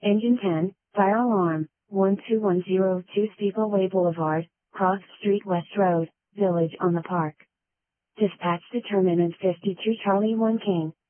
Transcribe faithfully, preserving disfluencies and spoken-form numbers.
Engine ten, fire alarm, one two one zero two Steepleway Boulevard, Cross Street West Road, Village on the Park. Dispatch determinant fifty-two Charlie one King.